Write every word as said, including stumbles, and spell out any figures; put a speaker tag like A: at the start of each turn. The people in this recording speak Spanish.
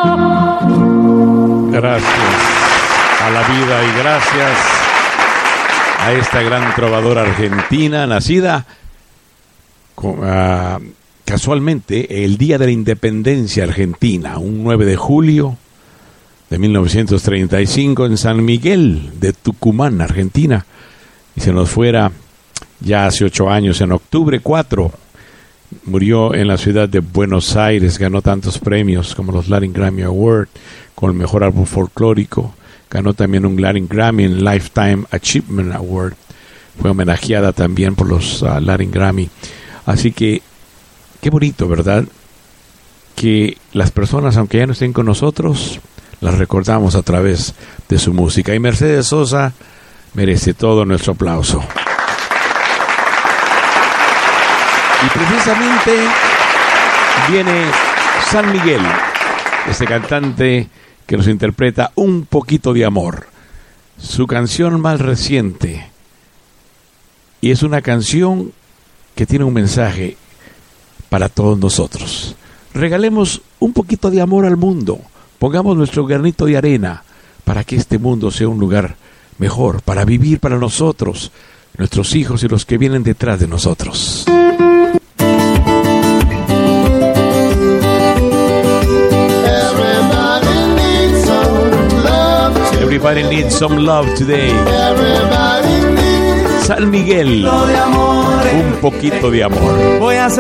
A: Gracias a la vida y gracias a esta gran trovadora argentina, nacida uh, casualmente el día de la independencia argentina, un nueve de julio de mil novecientos treinta y cinco en San Miguel de Tucumán, Argentina. Y se nos fuera ya hace ocho años, en octubre cuatro, murió en la ciudad de Buenos Aires, ganó tantos premios como los Latin Grammy Award, con el mejor álbum folclórico, ganó también un Latin Grammy en Lifetime Achievement Award, fue homenajeada también por los uh, Latin Grammy. Así que, qué bonito, ¿verdad? Que las personas, aunque ya no estén con nosotros, las recordamos a través de su música. Y Mercedes Sosa merece todo nuestro aplauso. Y precisamente viene San Miguel, este cantante que nos interpreta Un poquito de amor, su canción más reciente. Y es una canción que tiene un mensaje para todos nosotros. Regalemos un poquito de amor al mundo. Pongamos nuestro granito de arena para que este mundo sea un lugar mejor, para vivir para nosotros, nuestros hijos y los que vienen detrás de nosotros. Everybody needs some love today. San Miguel, un poquito de amor.
B: Voy a hacer